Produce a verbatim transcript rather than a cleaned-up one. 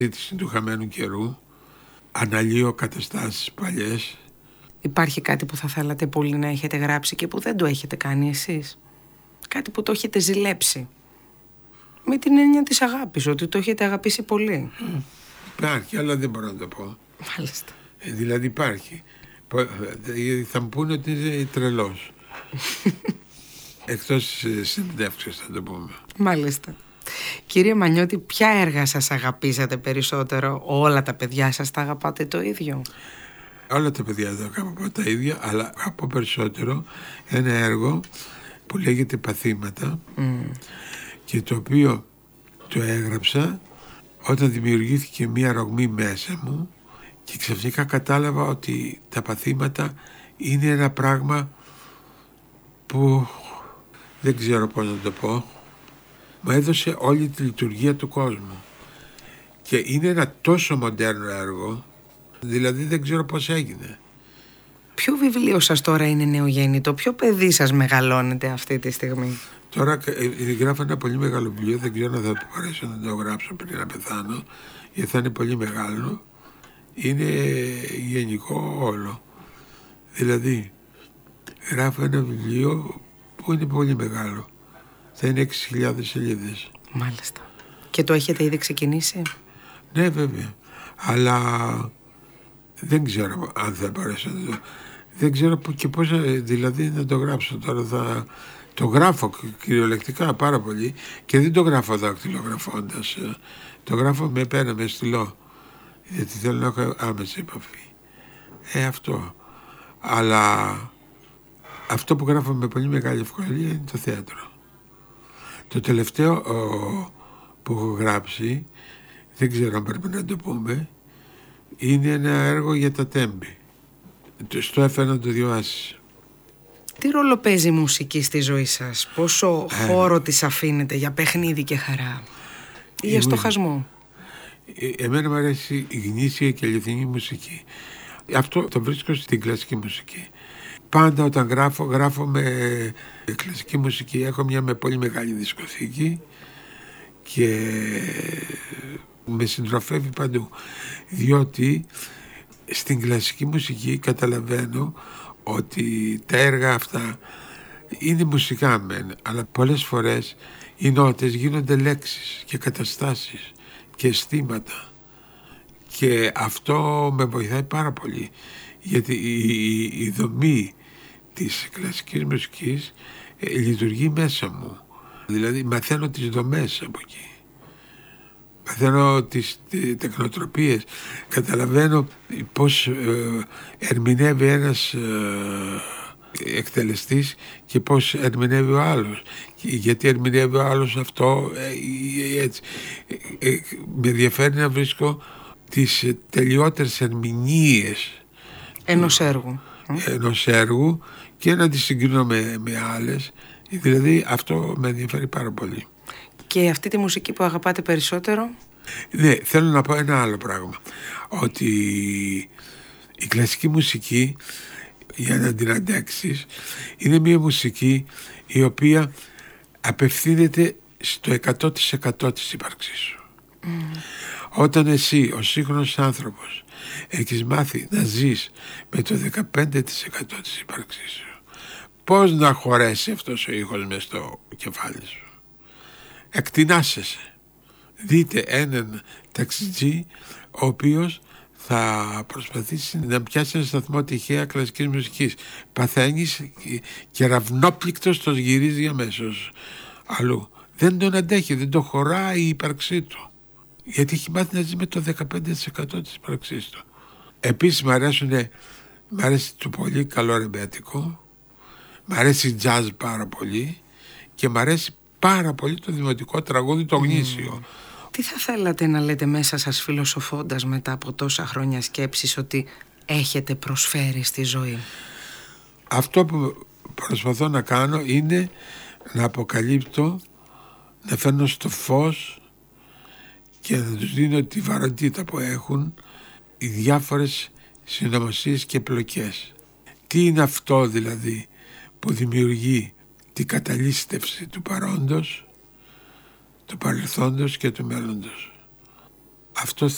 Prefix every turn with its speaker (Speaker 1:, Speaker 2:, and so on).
Speaker 1: ζήτηση του χαμένου καιρού, αναλύω καταστάσεις παλιές.
Speaker 2: Υπάρχει κάτι που θα θέλατε πολύ να έχετε γράψει και που δεν το έχετε κάνει εσείς? Κάτι που το έχετε ζηλέψει? Με την έννοια της αγάπης, ότι το έχετε αγαπήσει πολύ.
Speaker 1: Mm. Υπάρχει, αλλά δεν μπορώ να το πω.
Speaker 2: Μάλιστα.
Speaker 1: Ε, δηλαδή υπάρχει. Θα μου πούνε ότι είναι τρελός. Εκτός συνεντεύξεις θα το πούμε.
Speaker 2: Μάλιστα. Κύριε Μανιώτη, ποια έργα σας αγαπήσατε περισσότερο? Όλα τα παιδιά σας τα αγαπάτε το ίδιο?
Speaker 1: Όλα τα παιδιά τα αγαπώ τα ίδια, αλλά αγαπώ περισσότερο ένα έργο που λέγεται Παθήματα mm. και το οποίο το έγραψα όταν δημιουργήθηκε μία ρογμή μέσα μου και ξαφνικά κατάλαβα ότι τα παθήματα είναι ένα πράγμα που δεν ξέρω πώς να το πω, μου έδωσε όλη τη λειτουργία του κόσμου και είναι ένα τόσο μοντέρνο έργο, δηλαδή δεν ξέρω πώς έγινε.
Speaker 2: Ποιο βιβλίο σας τώρα είναι νεογέννητο? Ποιο παιδί σας μεγαλώνεται αυτή τη στιγμή?
Speaker 1: Τώρα γράφω ένα πολύ μεγάλο βιβλίο, δεν ξέρω αν θα μπορέσω να το γράψω πριν να πεθάνω, γιατί θα είναι πολύ μεγάλο. Είναι γενικό όλο. Δηλαδή γράφω ένα βιβλίο που είναι πολύ μεγάλο. Θα είναι έξι χιλιάδες σελίδες.
Speaker 2: Μάλιστα. Και το έχετε ήδη ξεκινήσει?
Speaker 1: Ναι, βέβαια. Αλλά δεν ξέρω αν θα μπορέσω να το... Δεν ξέρω και πώς δηλαδή να το γράψω τώρα. Θα... Το γράφω κυριολεκτικά πάρα πολύ και δεν το γράφω δακτυλογραφώντας. Το γράφω με πένα, με στυλό. Γιατί θέλω να έχω άμεση επαφή. Ε, αυτό. Αλλά αυτό που γράφω με πολύ μεγάλη ευκολία είναι το θέατρο. Το τελευταίο ο, που έχω γράψει, δεν ξέρω αν πρέπει να το πούμε, είναι ένα έργο για τα Τέμπη. Στο έφερα να το διαβάσεις.
Speaker 2: Τι ρόλο παίζει η μουσική στη ζωή σας? Πόσο ε, χώρο της αφήνετε για παιχνίδι και χαρά ή για στοχασμό?
Speaker 1: Ε, εμένα μου αρέσει η γνήσια και αληθινή μουσική. Αυτό το βρίσκω στην κλασική μουσική. Πάντα όταν γράφω, γράφω με κλασική μουσική. Έχω μια με πολύ μεγάλη δισκοθήκη και με συντροφεύει παντού. Διότι στην κλασική μουσική καταλαβαίνω ότι τα έργα αυτά είναι μουσικά μεν, αλλά πολλές φορές οι νότες γίνονται λέξεις και καταστάσεις και αισθήματα και αυτό με βοηθάει πάρα πολύ, γιατί η, η, η δομή της κλασικής μουσικής ε, λειτουργεί μέσα μου, δηλαδή μαθαίνω τις δομές από εκεί, μαθαίνω τις τε, τεχνοτροπίες, καταλαβαίνω πώς ε, ερμηνεύει ένας ε, εκτελεστής και πώς ερμηνεύει ο άλλος, γιατί ερμηνεύει ο άλλος αυτό ε, έτσι. Ε, ε, με ενδιαφέρει να βρίσκω τις τελειότερες ερμηνείες
Speaker 2: ενός έργου
Speaker 1: ενός έργου και να τις συγκρίνω με, με άλλες, δηλαδή αυτό με ενδιαφέρει πάρα πολύ.
Speaker 2: Και αυτή τη μουσική που αγαπάτε περισσότερο?
Speaker 1: Ναι, θέλω να πω ένα άλλο πράγμα, ότι η κλασική μουσική, για να την αντέξεις, είναι μια μουσική η οποία απευθύνεται στο εκατό τοις εκατό της ύπαρξής σου. Mm. Όταν εσύ, ο σύγχρονος άνθρωπος, έχεις μάθει να ζεις με το δεκαπέντε τοις εκατό της ύπαρξής σου, πώς να χωρέσει αυτός ο ήχος μες στο κεφάλι σου? Εκτινάσεσαι. Δείτε έναν ταξιτζή ο οποίος θα προσπαθήσει να πιάσει ένα σταθμό τυχαία κλασικής μουσικής. Παθαίνεις και ραυνόπληκτος τον γυρίζει αμέσως αλλού. Δεν τον αντέχει, δεν το χωράει η ύπαρξή του, γιατί έχει μάθει να ζει με το δεκαπέντε τοις εκατό της ύπαρξής του. Επίσης μ' αρέσουν, μ' αρέσει το πολύ καλό ρεμπεατικό, μ' αρέσει jazz πάρα πολύ και μ' αρέσει πάρα πολύ το δημοτικό τραγούδι, το γνήσιο. Mm.
Speaker 2: Τι θα θέλατε να λέτε μέσα σας φιλοσοφώντας μετά από τόσα χρόνια σκέψης ότι έχετε προσφέρει στη ζωή?
Speaker 1: Αυτό που προσπαθώ να κάνω είναι να αποκαλύπτω, να φέρνω στο φως και να τους δίνω τη βαροντίτα που έχουν οι διάφορες συνωμοσίες και πλοκές. Τι είναι αυτό δηλαδή που δημιουργεί την καταλήστευση του παρόντος, του παρελθόντος και του μέλλοντος? Αυτό